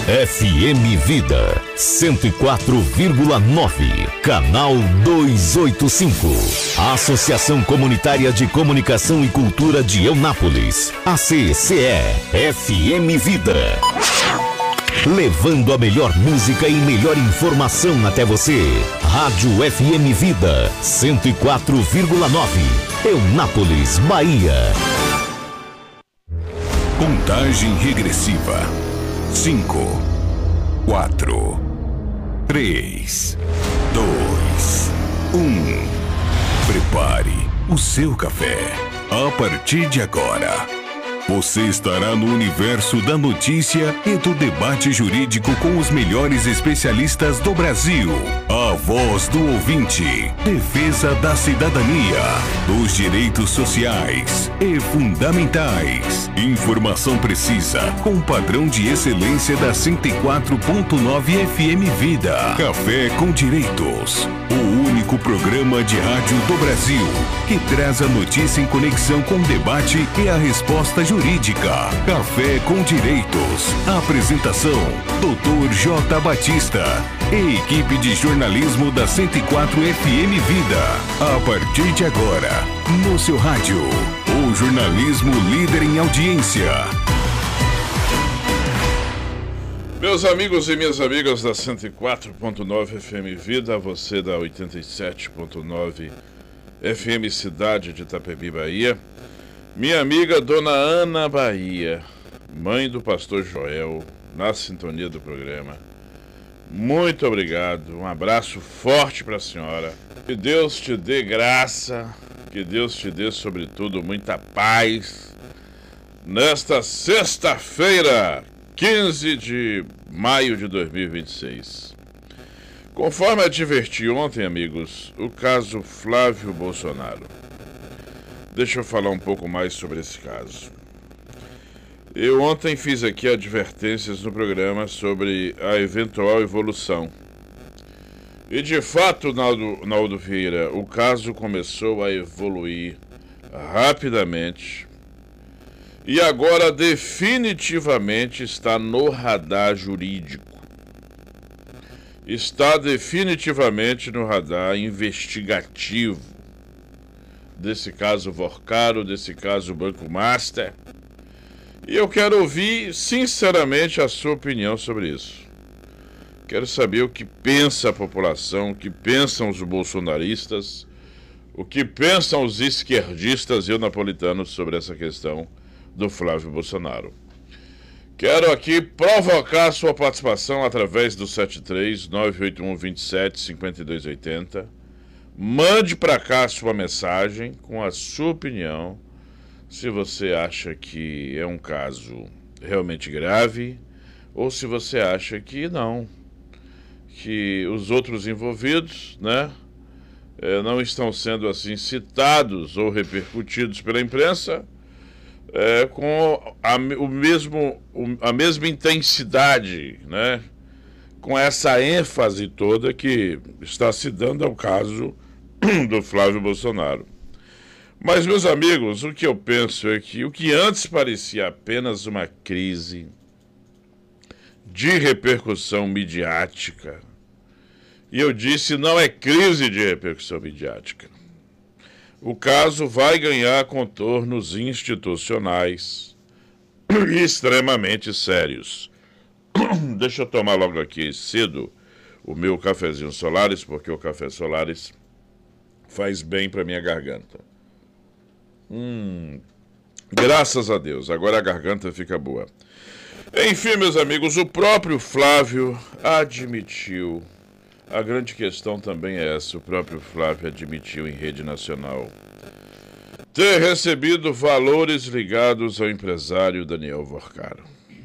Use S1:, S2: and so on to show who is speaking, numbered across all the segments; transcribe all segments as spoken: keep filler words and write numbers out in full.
S1: F M Vida cento e quatro vírgula nove, canal duzentos e oitenta e cinco. Associação Comunitária de Comunicação e Cultura de Eunápolis, A C C E, F M Vida. Levando a melhor música e melhor informação até você. Rádio F M Vida cento e quatro vírgula nove, Eunápolis, Bahia.
S2: Contagem regressiva. Cinco, quatro, três, dois, um. Prepare o seu café. A partir de agora, você estará no universo da notícia e do debate jurídico com os melhores especialistas do Brasil. A voz do ouvinte, defesa da cidadania, dos direitos sociais e fundamentais. Informação precisa, com padrão de excelência da cento e quatro ponto nove F M Vida. Café com Direitos, o único programa de rádio do Brasil que traz a notícia em conexão com o debate e a resposta jurídica. Jurídica. Café com Direitos. Apresentação: doutor J. Batista e equipe de jornalismo da cento e quatro F M Vida. A partir de agora, no seu rádio, o jornalismo líder em audiência.
S3: Meus amigos e minhas amigas da cento e quatro ponto nove F M Vida, você da oitenta e sete ponto nove F M Cidade de Itapebi, Bahia. Minha amiga Dona Ana Bahia, mãe do pastor Joel, na sintonia do programa. Muito obrigado, um abraço forte para a senhora. Que Deus te dê graça, que Deus te dê, sobretudo, muita paz. Nesta sexta-feira, quinze de maio de dois mil e vinte e seis. Conforme adverti ontem, amigos, o caso Flávio Bolsonaro. Deixa eu falar um pouco mais sobre esse caso. Eu ontem fiz aqui advertências no programa sobre a eventual evolução. E de fato, Naldo, Naldo Vieira, o caso começou a evoluir rapidamente. E agora definitivamente está no radar jurídico. Está definitivamente no radar investigativo desse caso Vorcaro, desse caso Banco Master. E eu quero ouvir sinceramente a sua opinião sobre isso. Quero saber o que pensa a população, o que pensam os bolsonaristas, o que pensam os esquerdistas e napolitanos sobre essa questão do Flávio Bolsonaro. Quero aqui provocar a sua participação através do sete três nove oito um dois sete cinco dois oito zero. Mande para cá a sua mensagem com a sua opinião, se você acha que é um caso realmente grave ou se você acha que não, que os outros envolvidos, né, não estão sendo assim citados ou repercutidos pela imprensa é, com a, o mesmo, a mesma intensidade, né, com essa ênfase toda que está se dando ao caso do Flávio Bolsonaro. Mas, meus amigos, o que eu penso é que o que antes parecia apenas uma crise de repercussão midiática, e eu disse, não é crise de repercussão midiática, o caso vai ganhar contornos institucionais extremamente sérios. Deixa eu tomar logo aqui cedo o meu cafezinho Solaris, porque o café Solaris faz bem para minha garganta. Hum, graças a Deus, agora a garganta fica boa. Enfim, meus amigos, o próprio Flávio admitiu, a grande questão também é essa, o próprio Flávio admitiu em rede nacional ter recebido valores ligados ao empresário Daniel Vorcaro.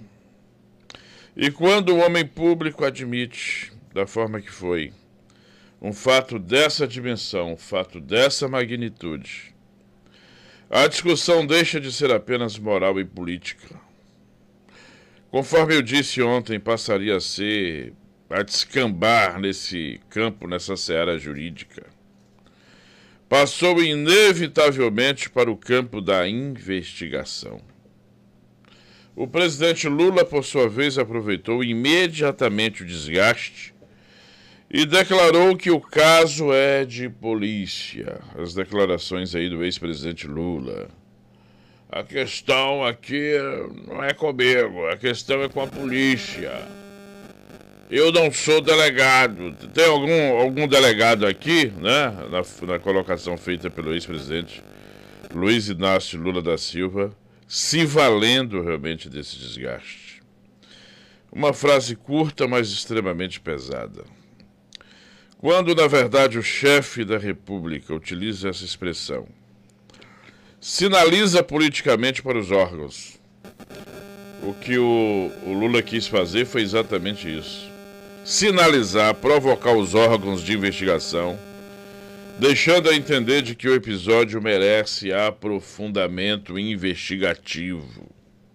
S3: E quando o homem público admite, da forma que foi, um fato dessa dimensão, um fato dessa magnitude, a discussão deixa de ser apenas moral e política. Conforme eu disse ontem, passaria a ser, a descambar nesse campo, nessa seara jurídica. Passou inevitavelmente para o campo da investigação. O presidente Lula, por sua vez, aproveitou imediatamente o desgaste e declarou que o caso é de polícia. As declarações aí do ex-presidente Lula. A questão aqui não é comigo, a questão é com a polícia. Eu não sou delegado. Tem algum, algum delegado aqui, né, na, na colocação feita pelo ex-presidente Luiz Inácio Lula da Silva, se valendo realmente desse desgaste. Uma frase curta, mas extremamente pesada. Quando, na verdade, o chefe da República utiliza essa expressão, sinaliza politicamente para os órgãos. O que o, o Lula quis fazer foi exatamente isso. Sinalizar, provocar os órgãos de investigação, deixando a entender de que o episódio merece aprofundamento investigativo.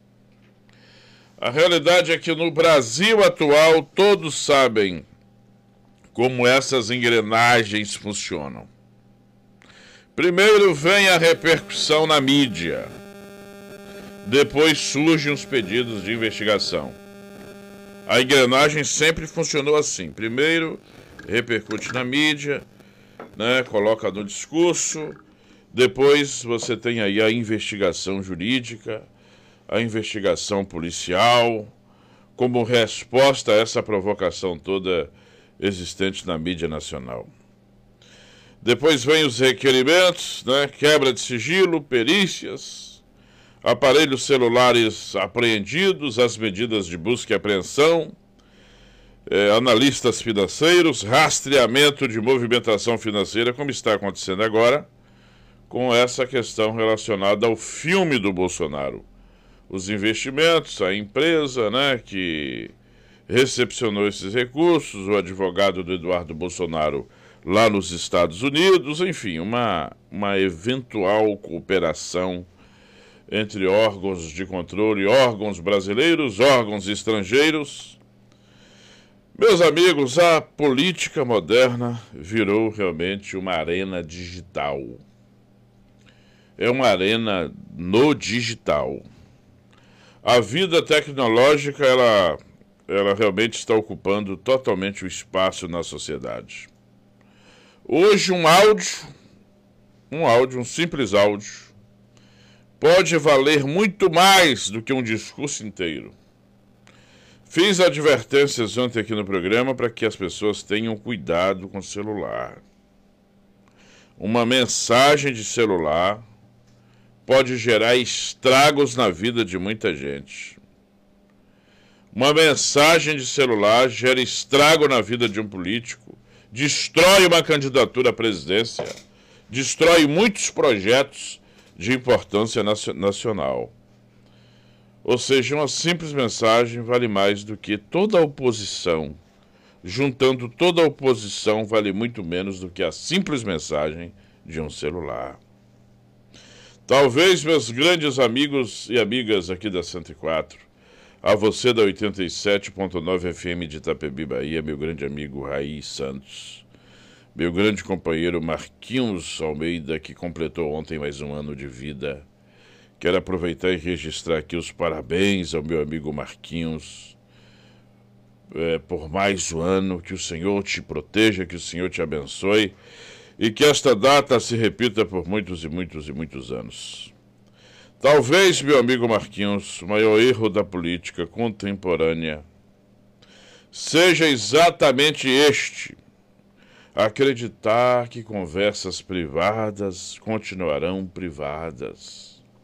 S3: A realidade é que no Brasil atual todos sabem como essas engrenagens funcionam. Primeiro vem a repercussão na mídia. Depois surgem os pedidos de investigação. A engrenagem sempre funcionou assim. Primeiro repercute na mídia, né, coloca no discurso. Depois você tem aí a investigação jurídica, a investigação policial, como resposta a essa provocação toda existente na mídia nacional. Depois vem os requerimentos, né, quebra de sigilo, perícias, aparelhos celulares apreendidos, as medidas de busca e apreensão, eh, analistas financeiros, rastreamento de movimentação financeira, como está acontecendo agora, com essa questão relacionada ao filme do Bolsonaro. Os investimentos, a empresa, né, que recepcionou esses recursos, o advogado do Eduardo Bolsonaro lá nos Estados Unidos, enfim, uma, uma eventual cooperação entre órgãos de controle, órgãos brasileiros, órgãos estrangeiros. Meus amigos, a política moderna virou realmente uma arena digital. É uma arena no digital. A vida tecnológica, ela, ela realmente está ocupando totalmente o espaço na sociedade. Hoje um áudio, um áudio, um simples áudio, pode valer muito mais do que um discurso inteiro. Fiz advertências ontem aqui no programa para que as pessoas tenham cuidado com o celular. Uma mensagem de celular pode gerar estragos na vida de muita gente. Uma mensagem de celular gera estrago na vida de um político, destrói uma candidatura à presidência, destrói muitos projetos de importância nacional. Ou seja, uma simples mensagem vale mais do que toda a oposição. Juntando toda a oposição, vale muito menos do que a simples mensagem de um celular. Talvez, meus grandes amigos e amigas aqui da cento e quatro, a você da oitenta e sete ponto nove F M de Itapebi, Bahia, meu grande amigo Raí Santos, meu grande companheiro Marquinhos Almeida, que completou ontem mais um ano de vida. Quero aproveitar e registrar aqui os parabéns ao meu amigo Marquinhos é, por mais um ano. Que o Senhor te proteja, que o Senhor te abençoe e que esta data se repita por muitos e muitos e muitos anos. Talvez, meu amigo Marquinhos, o maior erro da política contemporânea seja exatamente este: acreditar que conversas privadas continuarão privadas.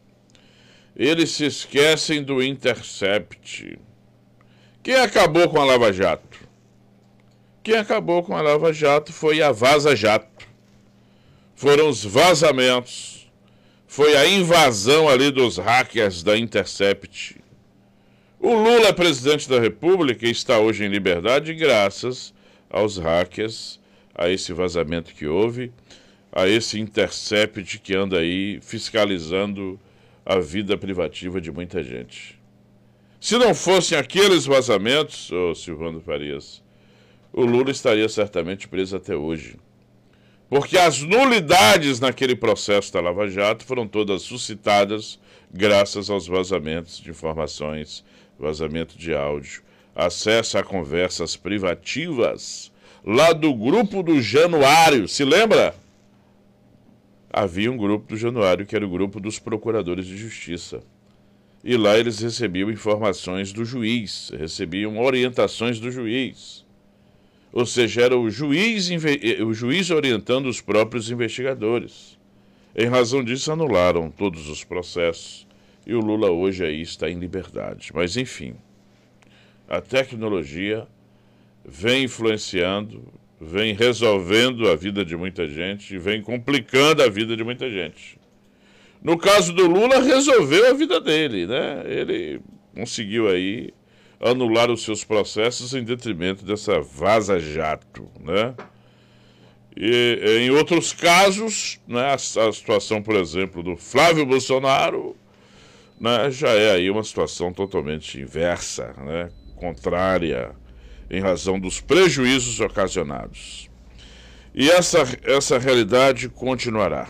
S3: Eles se esquecem do Intercept. Quem acabou com a Lava Jato? Quem acabou com a Lava Jato foi a Vaza Jato. Foram os vazamentos. Foi a invasão ali dos hackers da Intercept. O Lula é presidente da República e está hoje em liberdade graças aos hackers, a esse vazamento que houve, a esse Intercept que anda aí fiscalizando a vida privativa de muita gente. Se não fossem aqueles vazamentos, ô Silvano Farias, o Lula estaria certamente preso até hoje. Porque as nulidades naquele processo da Lava Jato foram todas suscitadas graças aos vazamentos de informações, vazamento de áudio, acesso a conversas privativas lá do grupo do Januário. Se lembra? Havia um grupo do Januário que era o grupo dos procuradores de justiça. E lá eles recebiam informações do juiz, recebiam orientações do juiz. Ou seja, era o juiz, o juiz orientando os próprios investigadores. Em razão disso, anularam todos os processos. E o Lula hoje aí está em liberdade. Mas, enfim, a tecnologia vem influenciando, vem resolvendo a vida de muita gente, vem complicando a vida de muita gente. No caso do Lula, resolveu a vida dele, né? Ele conseguiu aí anular os seus processos em detrimento dessa vaza-jato, né? E em outros casos, né, a, a situação, por exemplo, do Flávio Bolsonaro, né, já é aí uma situação totalmente inversa, né? Contrária, em razão dos prejuízos ocasionados. E essa, essa realidade continuará.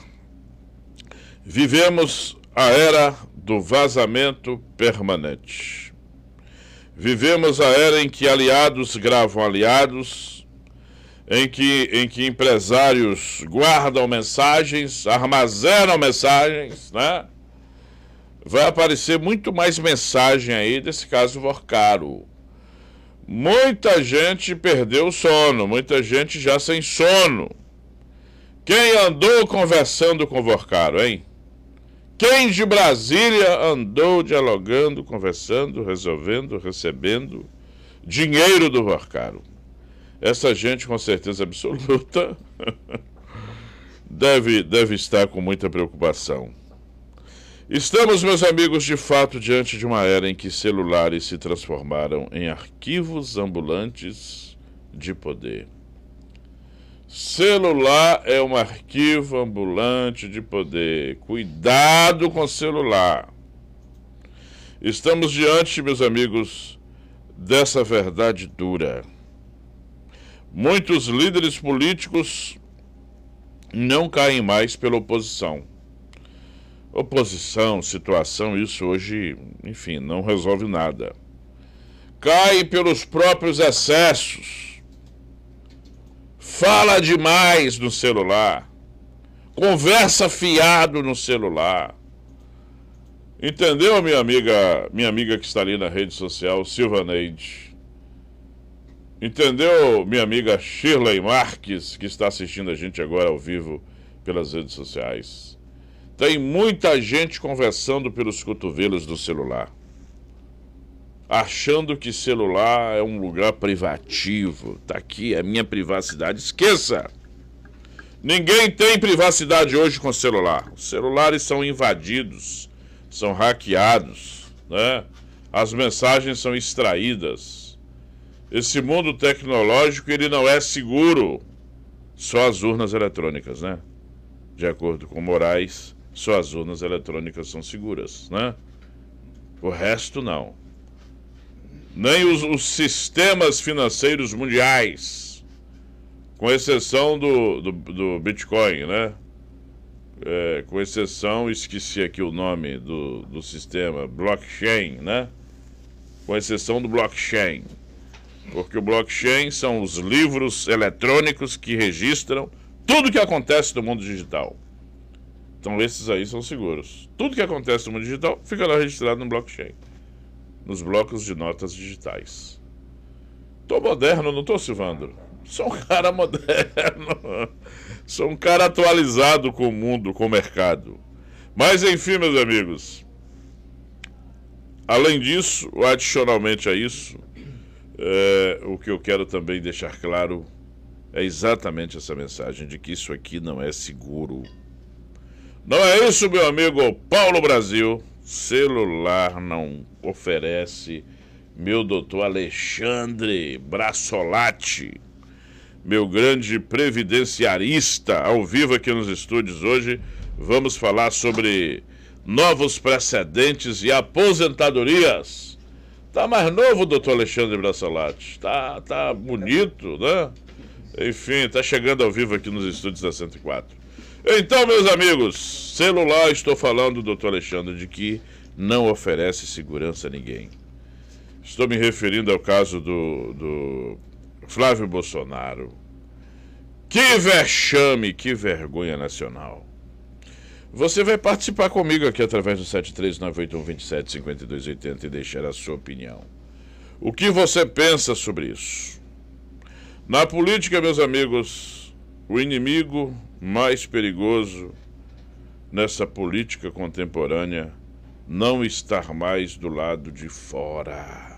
S3: Vivemos a era do vazamento permanente. Vivemos a era em que aliados gravam aliados, em que, em que empresários guardam mensagens, armazenam mensagens, né? Vai aparecer muito mais mensagem aí desse caso Vorcaro. Muita gente perdeu o sono, muita gente já sem sono. Quem andou conversando com o Vorcaro, hein? Quem de Brasília andou dialogando, conversando, resolvendo, recebendo dinheiro do Vorcaro? Essa gente, com certeza absoluta, deve, deve estar com muita preocupação. Estamos, meus amigos, de fato diante de uma era em que celulares se transformaram em arquivos ambulantes de poder. Celular é um arquivo ambulante de poder. Cuidado com o celular. Estamos diante, meus amigos, dessa verdade dura. Muitos líderes políticos não caem mais pela oposição. Oposição, situação, isso hoje, enfim, não resolve nada. Cai pelos próprios excessos. Fala demais no celular. Conversa fiado no celular. Entendeu, minha amiga, minha amiga que está ali na rede social, Silvaneide? Entendeu, minha amiga Shirley Marques, que está assistindo a gente agora ao vivo pelas redes sociais? Tem muita gente conversando pelos cotovelos do celular, achando que celular é um lugar privativo. Tá aqui, é minha privacidade. Esqueça! Ninguém tem privacidade hoje com celular. Os celulares são invadidos, são hackeados, né? As mensagens são extraídas. Esse mundo tecnológico, ele não é seguro. Só as urnas eletrônicas, né? De acordo com Moraes, só as urnas eletrônicas são seguras, né? O resto não. Nem os, os sistemas financeiros mundiais, com exceção do, do, do Bitcoin, né? É, com exceção, esqueci aqui o nome do, do sistema, blockchain, né? Com exceção do blockchain. Porque o blockchain são os livros eletrônicos que registram tudo que acontece no mundo digital. Então esses aí são seguros. Tudo que acontece no mundo digital fica lá registrado no blockchain, nos blocos de notas digitais. Tô moderno, não tô, Silvandro? Sou um cara moderno. Sou um cara atualizado com o mundo, com o mercado. Mas enfim, meus amigos, além disso, adicionalmente a isso, é, o que eu quero também deixar claro é exatamente essa mensagem de que isso aqui não é seguro. Não é isso, meu amigo Paulo Brasil. Celular não oferece. Meu doutor Alexandre Brassolati, meu grande previdenciarista, ao vivo aqui nos estúdios hoje, vamos falar sobre novos precedentes e aposentadorias. Tá mais novo, doutor Alexandre Brassolati. Tá, tá bonito, né? Enfim, tá chegando ao vivo aqui nos estúdios da cento e quatro. Então, meus amigos, celular, estou falando, doutor Alexandre, de que não oferece segurança a ninguém. Estou me referindo ao caso do, do Flávio Bolsonaro. Que vexame, que vergonha nacional. Você vai participar comigo aqui através do sete três nove oito um, dois sete, cinco dois oito zero e deixar a sua opinião. O que você pensa sobre isso? Na política, meus amigos, o inimigo mais perigoso nessa política contemporânea não está mais do lado de fora.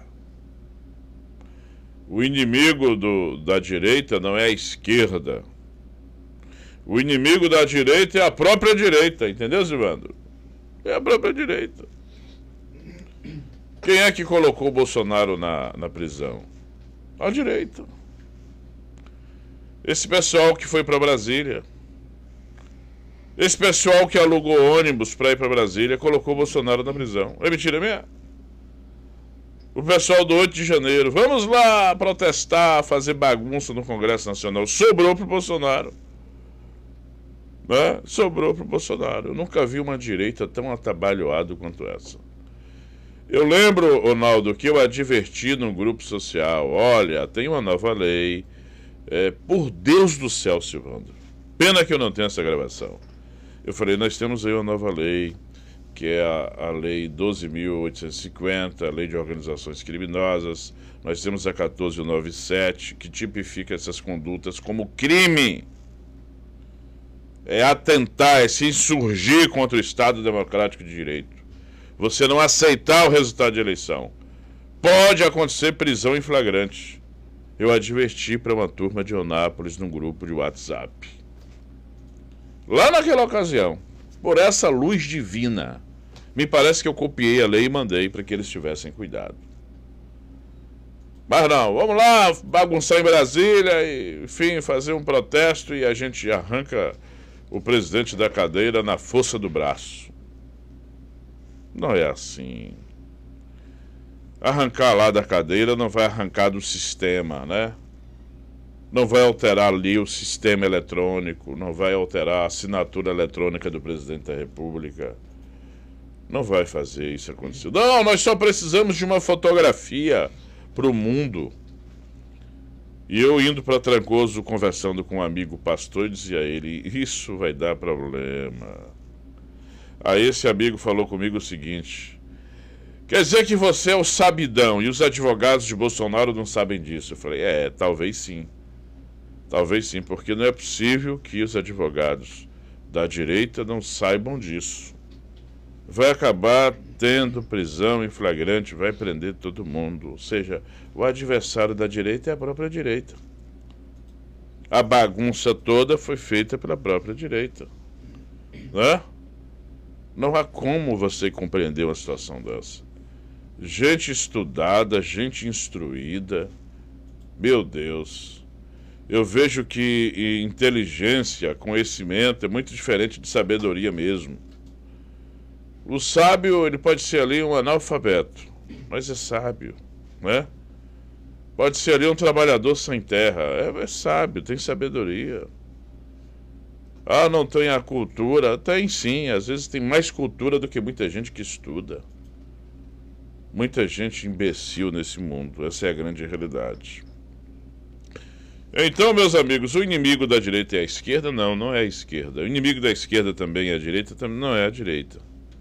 S3: O inimigo do, da direita não é a esquerda. O inimigo da direita é a própria direita, entendeu, Zivandro? É a própria direita. Quem é que colocou o Bolsonaro na, na prisão? A direita. Esse pessoal que foi para Brasília. Esse pessoal que alugou ônibus para ir para Brasília colocou o Bolsonaro na prisão. É mentira minha? O pessoal do oito de janeiro, vamos lá protestar, fazer bagunça no Congresso Nacional. Sobrou pro Bolsonaro. Né? Sobrou pro Bolsonaro. Eu nunca vi uma direita tão atabalhoada quanto essa. Eu lembro, Ronaldo, que eu adverti num grupo social. Olha, tem uma nova lei. É, por Deus do céu, Silvandro. Pena que eu não tenho essa gravação. Eu falei, nós temos aí uma nova lei, que é a, a Lei doze mil oitocentos e cinquenta, a Lei de Organizações Criminosas. Nós temos a quatorze mil novecentos e sete, que tipifica essas condutas como crime. É atentar, é se insurgir contra o Estado Democrático de Direito. Você não aceitar o resultado de eleição. Pode acontecer prisão em flagrante. Eu adverti para uma turma de Eunápolis num grupo de WhatsApp. Lá naquela ocasião, por essa luz divina, me parece que eu copiei a lei e mandei para que eles tivessem cuidado. Mas não, vamos lá bagunçar em Brasília e, enfim, fazer um protesto e a gente arranca o presidente da cadeira na força do braço. Não é assim. Arrancar lá da cadeira não vai arrancar do sistema, né? Não vai alterar ali o sistema eletrônico, não vai alterar a assinatura eletrônica do presidente da República. Não vai fazer isso acontecer. Não, nós só precisamos de uma fotografia para o mundo. E eu indo para Trancoso, conversando com um amigo pastor, dizia a ele, isso vai dar problema. Aí esse amigo falou comigo o seguinte, quer dizer que você é o sabidão e os advogados de Bolsonaro não sabem disso. Eu falei, é, talvez sim. Talvez sim, porque não é possível que os advogados da direita não saibam disso. Vai acabar tendo prisão em flagrante, vai prender todo mundo. Ou seja, o adversário da direita é a própria direita. A bagunça toda foi feita pela própria direita. Né? Não há como você compreender uma situação dessa. Gente estudada, gente instruída. Meu Deus. Eu vejo que inteligência, conhecimento é muito diferente de sabedoria mesmo. O sábio, ele pode ser ali um analfabeto, mas é sábio, né? Pode ser ali um trabalhador sem terra, é, é sábio, tem sabedoria. Ah, não tem a cultura? Tem sim, às vezes tem mais cultura do que muita gente que estuda. Muita gente imbecil nesse mundo, essa é a grande realidade. Então, meus amigos, o inimigo da direita é a esquerda? Não, não é a esquerda. O inimigo da esquerda também é a direita? Também não é a direita.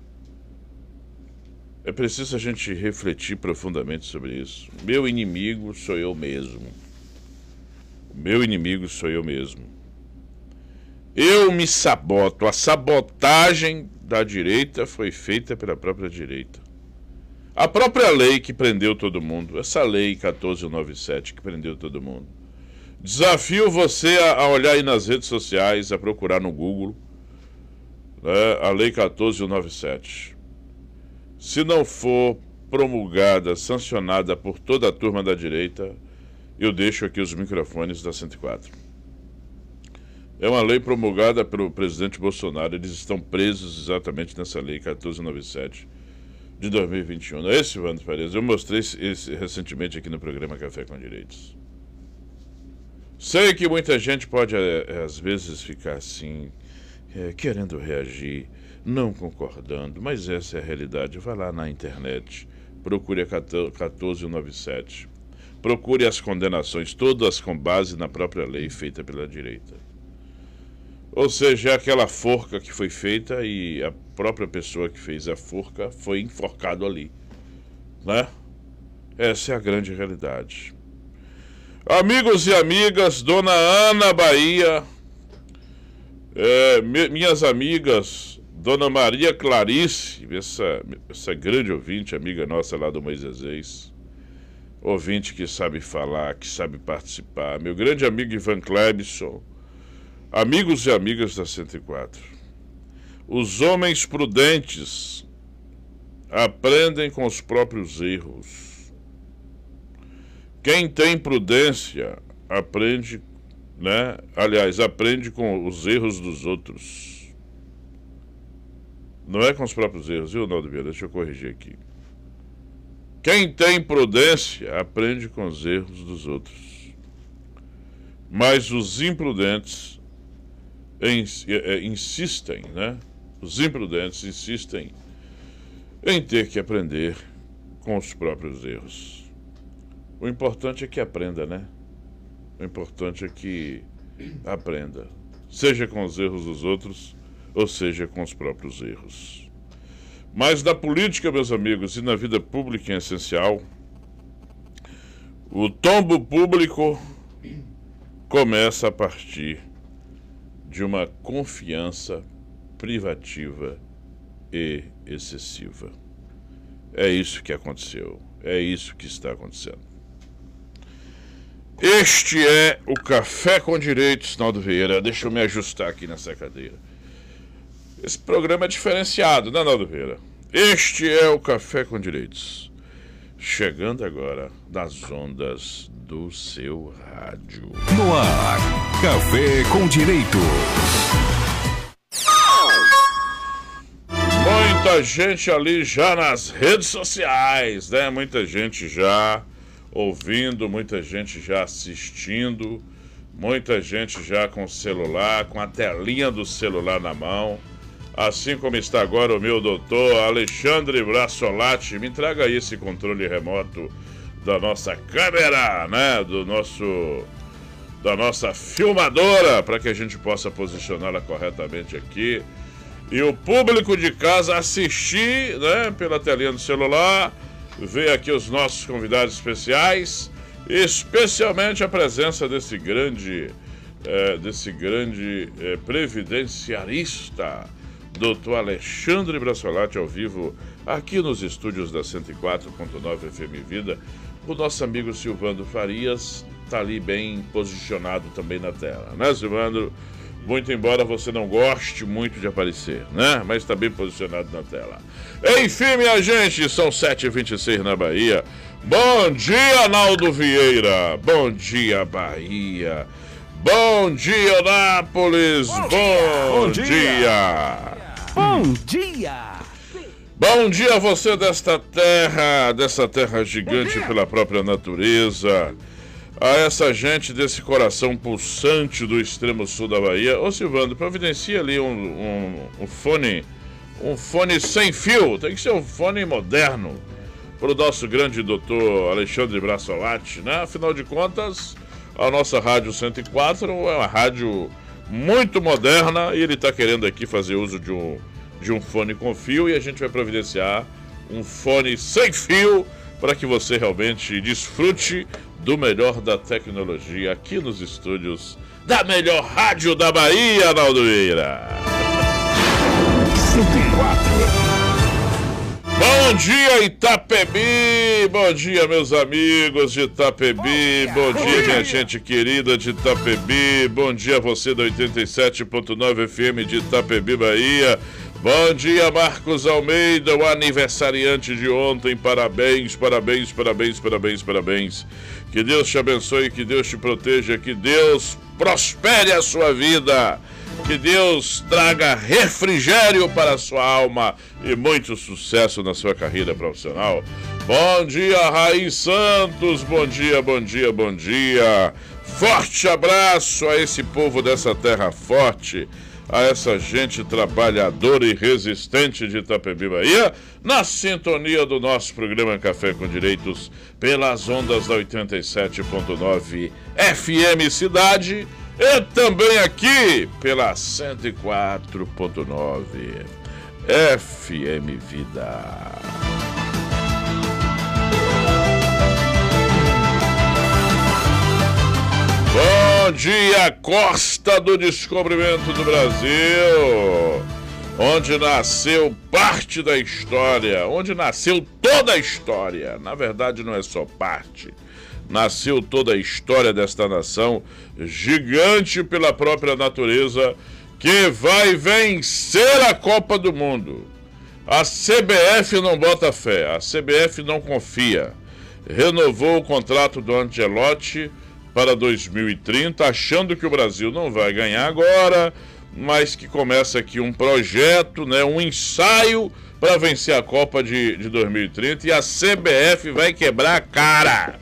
S3: É preciso a gente refletir profundamente sobre isso. Meu inimigo sou eu mesmo. O meu inimigo sou eu mesmo. Eu me saboto. A sabotagem da direita foi feita pela própria direita. A própria lei que prendeu todo mundo, essa lei quatorze mil novecentos e sete que prendeu todo mundo. Desafio você a olhar aí nas redes sociais, a procurar no Google, né, a Lei quatorze mil novecentos e sete. Se não for promulgada, sancionada por toda a turma da direita, eu deixo aqui os microfones da cento e quatro. É uma lei promulgada pelo presidente Bolsonaro, eles estão presos exatamente nessa Lei quatorze mil novecentos e sete de dois mil e vinte e um. Não é esse, Evandro Farias? Eu mostrei esse, esse recentemente aqui no programa Café com Direitos. Sei que muita gente pode, às vezes, ficar assim, é, querendo reagir. não concordando, mas essa é a realidade. Vá lá na internet, procure a quatorze noventa e sete, procure as condenações, todas com base na própria lei feita pela direita. Ou seja, é aquela forca que foi feita e a própria pessoa que fez a forca foi enforcado ali, né? Essa é a grande realidade. Amigos e amigas, Dona Ana Bahia, é, me, minhas amigas, Dona Maria Clarice, essa, essa grande ouvinte, amiga nossa lá do Moisés, ouvinte que sabe falar, que sabe participar, meu grande amigo Ivan Clebson, amigos e amigas da cento e quatro, os homens prudentes aprendem com os próprios erros. Quem tem prudência aprende, né? Aliás, aprende com os erros dos outros. Não é com os próprios erros, viu, Naldo Vieira? Deixa eu corrigir aqui. Quem tem prudência aprende com os erros dos outros. Mas os imprudentes insistem, né? Os imprudentes insistem em ter que aprender com os próprios erros. O importante é que aprenda, né? O importante é que aprenda, seja com os erros dos outros, ou seja com os próprios erros. Mas na política, meus amigos, e na vida pública em essencial, o tombo público começa a partir de uma confiança privativa e excessiva. É isso que aconteceu, é isso que está acontecendo. Este é o Café com Direitos, Naldo Vieira. Deixa eu me ajustar aqui nessa cadeira. Esse programa é diferenciado, né, Naldo Vieira? Este é o Café com Direitos. Chegando agora nas ondas do seu rádio.
S2: No ar, Café com Direitos.
S3: Muita gente ali já nas redes sociais, né? Muita gente já ouvindo, muita gente já assistindo, muita gente já com o celular, com a telinha do celular na mão, assim como está agora o meu doutor Alexandre Brassolati. Me traga aí esse controle remoto da nossa câmera, né, do nosso, da nossa filmadora, para que a gente possa posicioná-la corretamente aqui. E o público de casa assistir, né, pela telinha do celular, ver aqui os nossos convidados especiais, especialmente a presença desse grande, é, desse grande é, previdenciarista, doutor Alexandre Brassolati, ao vivo, aqui nos estúdios da cento e quatro ponto nove F M Vida. O nosso amigo Silvandro Farias está ali bem posicionado também na tela, né, Silvandro? Muito embora você não goste muito de aparecer, né? Mas está bem posicionado na tela. Enfim, minha gente, são sete e vinte e seis na Bahia. Bom dia, Naldo Vieira. Bom dia, Bahia. Bom dia, Nápoles. Bom, Bom dia. dia.
S4: Bom dia.
S3: Bom dia a você desta terra, dessa terra gigante pela própria natureza. A essa gente desse coração pulsante do extremo sul da Bahia. Ô Silvandro, providencia ali um, um, um fone, um fone sem fio, tem que ser um fone moderno, para o nosso grande doutor Alexandre Brassolati, né? Afinal de contas, a nossa Rádio cento e quatro é uma rádio muito moderna e ele está querendo aqui fazer uso de um, de um fone com fio, e a gente vai providenciar um fone sem fio para que você realmente desfrute do melhor da tecnologia aqui nos estúdios da melhor rádio da Bahia, Naldo Vieira.
S2: cento e quatro.
S3: Bom dia, Itapebi! Bom dia, meus amigos de Itapebi! Bom dia, minha gente querida de Itapebi! Bom dia a você da oitenta e sete ponto nove F M de Itapebi, Bahia! Bom dia, Marcos Almeida, o aniversariante de ontem. Parabéns, parabéns, parabéns, parabéns, parabéns. Que Deus te abençoe, que Deus te proteja, que Deus prospere a sua vida, que Deus traga refrigério para a sua alma e muito sucesso na sua carreira profissional. Bom dia, Raí Santos, bom dia, bom dia, bom dia. Forte abraço a esse povo dessa terra forte, a essa gente trabalhadora e resistente de Itapebi, Bahia, na sintonia do nosso programa Café com Direitos, pelas ondas da oitenta e sete ponto nove F M Cidade e também aqui pela cento e quatro ponto nove F M Vida. Bom dia, costa do descobrimento do Brasil, onde nasceu parte da história, onde nasceu toda a história. Na verdade, não é só parte, nasceu toda a história desta nação gigante pela própria natureza, que vai vencer a Copa do Mundo. A C B F não bota fé, a C B F não confia. Renovou o contrato do Ancelotti para dois mil e trinta, achando que o Brasil não vai ganhar agora, mas que começa aqui um projeto, né, um ensaio para vencer a Copa de, de dois mil e trinta, e a C B F vai quebrar a cara.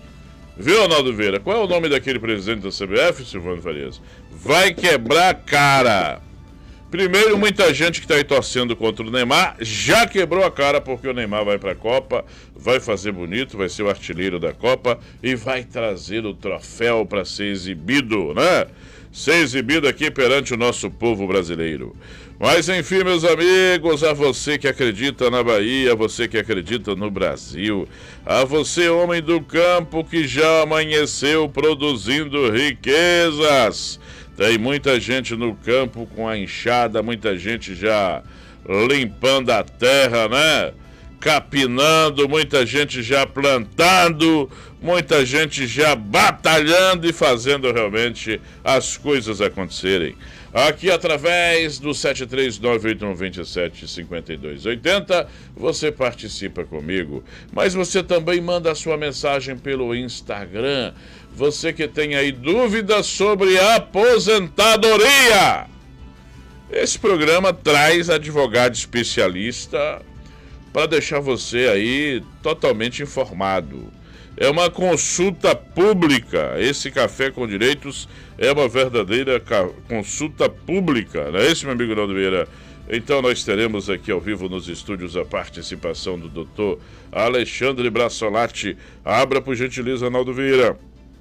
S3: Viu, Arnaldo Vieira? Qual é o nome daquele presidente da C B F, Silvano Farias? Vai quebrar a cara. Primeiro, muita gente que está aí torcendo contra o Neymar já quebrou a cara, porque o Neymar vai para a Copa, vai fazer bonito, vai ser o artilheiro da Copa e vai trazer o troféu para ser exibido, né? Ser exibido aqui perante o nosso povo brasileiro. Mas enfim, meus amigos, a você que acredita na Bahia, a você que acredita no Brasil, a você, homem do campo, que já amanheceu produzindo riquezas. Tem muita gente no campo com a enxada, muita gente já limpando a terra, né? Capinando, muita gente já plantando, muita gente já batalhando e fazendo realmente as coisas acontecerem. Aqui através do sete três nove oito um dois sete cinco dois oito zero, você participa comigo, mas você também manda a sua mensagem pelo Instagram. Você que tem aí dúvidas sobre a aposentadoria. Esse programa traz advogado especialista para deixar você aí totalmente informado. É uma consulta pública. Esse Café com Direitos é uma verdadeira consulta pública, não é isso, meu amigo Arnaldo Vieira? Então nós teremos aqui ao vivo nos estúdios a participação do doutor Alexandre Brassolati. Abra, por gentileza, Arnaldo Vieira,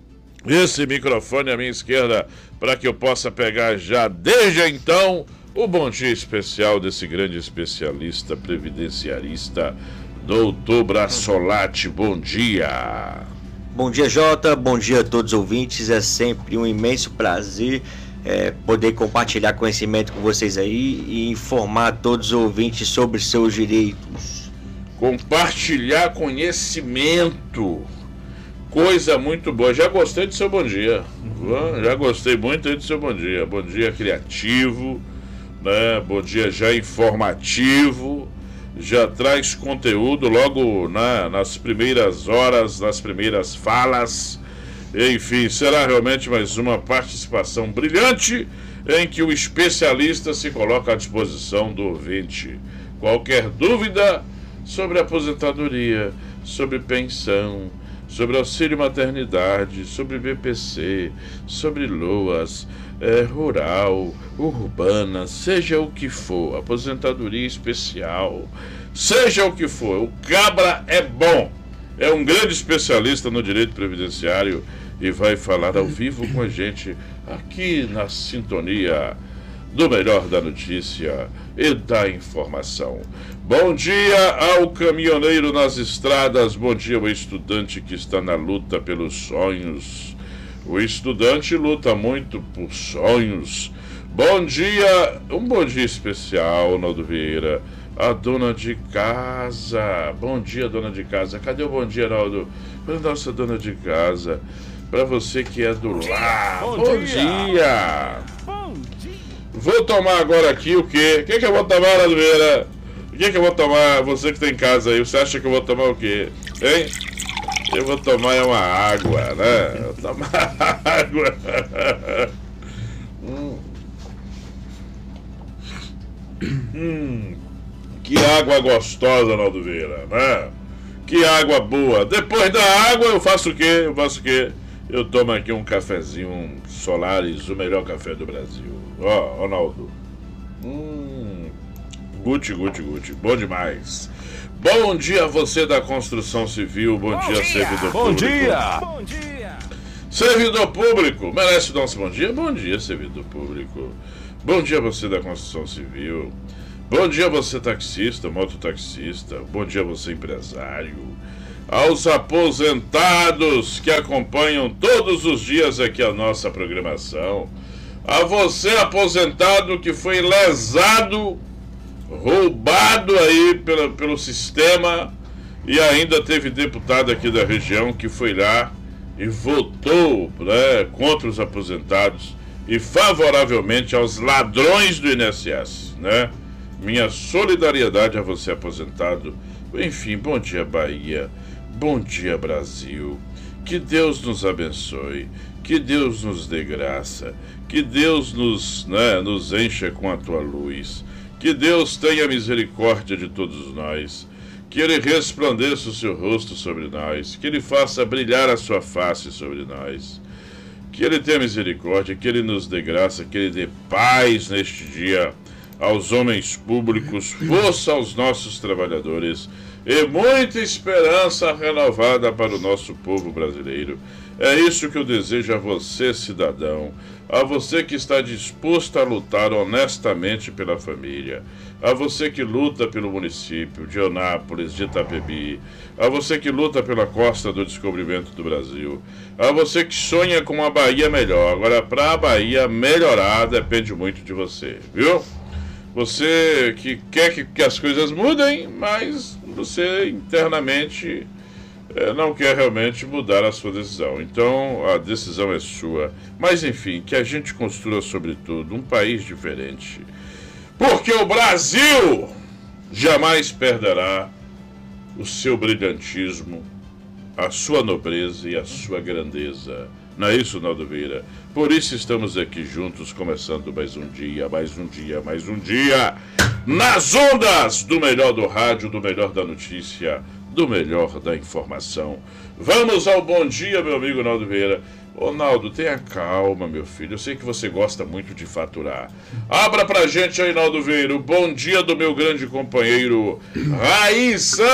S3: esse microfone à minha esquerda, para que eu possa pegar já desde então o bom dia especial desse grande especialista previdenciarista, doutor Brassolati. Bom dia.
S5: Bom dia, Jota. Bom dia a todos os ouvintes. É sempre um imenso prazer é, poder compartilhar conhecimento com vocês aí e informar todos os ouvintes sobre seus direitos.
S3: Compartilhar conhecimento. Coisa muito boa. Já gostei do seu bom dia. Já gostei muito do seu bom dia. Bom dia criativo, né? Bom dia já informativo. Já traz conteúdo logo, né, nas primeiras horas, nas primeiras falas. Enfim, será realmente mais uma participação brilhante em que o especialista se coloca à disposição do ouvinte. Qualquer dúvida sobre aposentadoria, sobre pensão, sobre auxílio maternidade, sobre B P C, sobre LOAS, é, rural, urbana, seja o que for, aposentadoria especial, seja o que for, o cabra é bom, é um grande especialista no direito previdenciário e vai falar ao vivo com a gente aqui na sintonia do melhor da notícia e da informação. Bom dia ao caminhoneiro nas estradas, bom dia ao estudante que está na luta pelos sonhos. O estudante luta muito por sonhos. Bom dia, um bom dia especial, Arnaldo Vieira, a dona de casa. Bom dia, dona de casa. Cadê o bom dia, Arnaldo? Para a nossa dona de casa, para você que é do lar. Bom, bom dia. dia. Bom dia. Vou tomar agora aqui o quê? O que, que eu vou tomar, Arnaldo Vieira? O que, que eu vou tomar? Você que está em casa aí, você acha que eu vou tomar o quê? Hein? Eu vou tomar uma água, né? Eu vou tomar água. hum. Hum. Que água gostosa, Arnaldo Vieira, né? Que água boa. Depois da água eu faço o quê? Eu faço o quê? eu tomo aqui um cafezinho, um Solaris, o melhor café do Brasil. Ó, oh, Ronaldo. Hum, guti, guti, guti. Bom demais. Bom dia a você da construção civil. Bom, bom dia, dia, servidor
S4: bom
S3: público.
S4: Dia. Bom dia.
S3: Servidor público. Merece o nosso bom dia? Bom dia, servidor público. Bom dia a você da construção civil. Bom dia a você taxista, mototaxista. Bom dia a você empresário. Aos aposentados que acompanham todos os dias aqui a nossa programação. A você aposentado que foi lesado, roubado aí pelo, pelo sistema e ainda teve deputado aqui da região que foi lá e votou, né, contra os aposentados e favoravelmente aos ladrões do I N S S, né? Minha solidariedade a você aposentado. Enfim, bom dia Bahia, bom dia Brasil, que Deus nos abençoe, que Deus nos dê graça, que Deus nos, né, nos encha com a tua luz, que Deus tenha misericórdia de todos nós, que Ele resplandeça o seu rosto sobre nós, que Ele faça brilhar a sua face sobre nós, que Ele tenha misericórdia, que Ele nos dê graça, que Ele dê paz neste dia aos homens públicos, força aos nossos trabalhadores e muita esperança renovada para o nosso povo brasileiro. É isso que eu desejo a você, cidadão, a você que está disposto a lutar honestamente pela família, a você que luta pelo município de Eunápolis, de Itapebi, a você que luta pela costa do descobrimento do Brasil, a você que sonha com uma Bahia melhor. Agora, para a Bahia melhorar, depende muito de você, viu? Você que quer que, que as coisas mudem, mas você internamente é, não quer realmente mudar a sua decisão. Então a decisão é sua. Mas enfim, que a gente construa sobretudo um país diferente. Porque o Brasil jamais perderá o seu brilhantismo, a sua nobreza e a sua grandeza. Não é isso, Naldo Vieira? Por isso estamos aqui juntos, começando mais um dia, mais um dia, mais um dia, nas ondas do melhor do rádio, do melhor da notícia, do melhor da informação. Vamos ao bom dia, meu amigo Naldo Vieira. Ô, Naldo, tenha calma, meu filho. Eu sei que você gosta muito de faturar. Abra pra gente aí, Naldo Vieira, o bom dia do meu grande companheiro Raí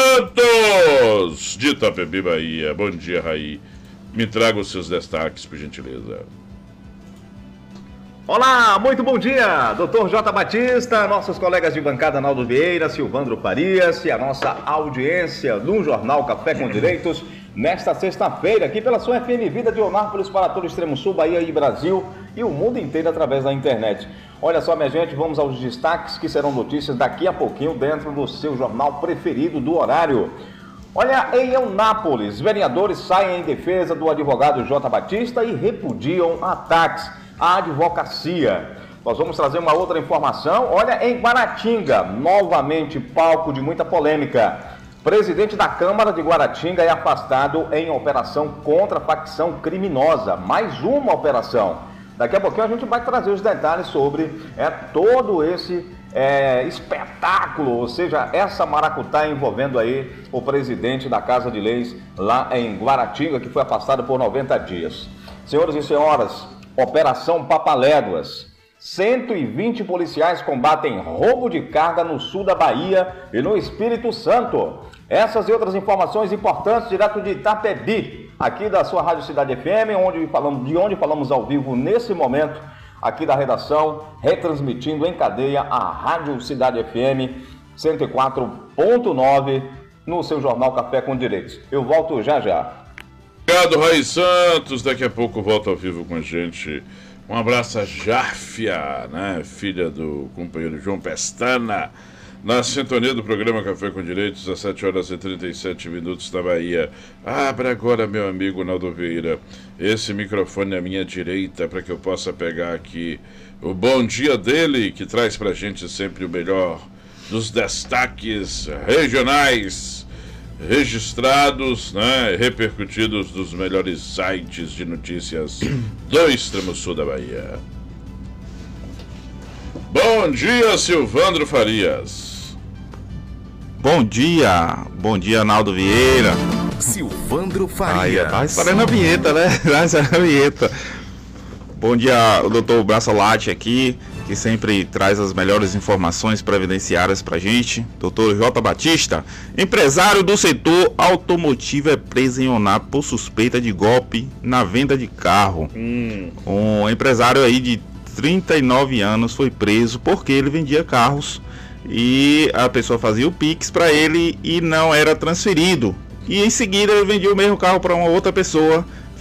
S3: Santos, de Itapebi, Bahia. Bom dia, Raí. Me traga os seus destaques, por gentileza.
S6: Olá, muito bom dia, doutor J. Batista, nossos colegas de bancada Naldo Vieira, Silvandro Farias e a nossa audiência no Jornal Café com Direitos, nesta sexta-feira, aqui pela sua F M Vida de Eunápolis para todo o Extremo Sul, Bahia e Brasil e o mundo inteiro através da internet. Olha só, minha gente, vamos aos destaques que serão notícias daqui a pouquinho dentro do seu jornal preferido do horário. Olha, em Eunápolis, vereadores saem em defesa do advogado J. Batista e repudiam ataques à advocacia. Nós vamos trazer uma outra informação. Olha, em Guaratinga, novamente palco de muita polêmica. Presidente da Câmara de Guaratinga é afastado em operação contra a facção criminosa. Mais uma operação. Daqui a pouquinho a gente vai trazer os detalhes sobre é, todo esse é, espetáculo, ou seja, essa maracutá envolvendo aí o presidente da Casa de Leis lá em Guaratinga, que foi afastado por noventa dias. Senhoras e senhoras, Operação Papaléguas. cento e vinte policiais combatem roubo de carga no sul da Bahia e no Espírito Santo. Essas e outras informações importantes direto de Itapebi, aqui da sua Rádio Cidade F M, onde falamos, de onde falamos ao vivo nesse momento, aqui da redação, retransmitindo em cadeia a Rádio Cidade F M cento e quatro ponto nove no seu Jornal Café com Direitos. Eu volto já já.
S3: Obrigado, Raí Santos. Daqui a pouco volta ao vivo com a gente. Um abraço a Jáfia, né, filha do companheiro João Pestana, na sintonia do programa Café com Direitos, às sete horas e trinta e sete minutos da Bahia. Abra agora, meu amigo Naldo Vieira, esse microfone à minha direita para que eu possa pegar aqui o bom dia dele, que traz pra gente sempre o melhor dos destaques regionais registrados, né, repercutidos dos melhores sites de notícias do extremo sul da Bahia. Bom dia, Silvandro Farias.
S7: Bom dia, bom dia, Naldo Vieira.
S2: Silvandro
S7: Aí,
S2: Faria.
S7: tá esperando a vinheta, né? Tá esperando a vinheta. Bom dia, o doutor Brassolati aqui, que sempre traz as melhores informações previdenciárias pra gente. doutor J. Batista, empresário do setor automotivo, é preso em Onápolis por suspeita de golpe na venda de carro.
S3: Hum.
S7: Um empresário aí de trinta e nove anos foi preso porque ele vendia carros e a pessoa fazia o Pix para ele e não era transferido. E em seguida ele vendia o mesmo carro para uma outra pessoa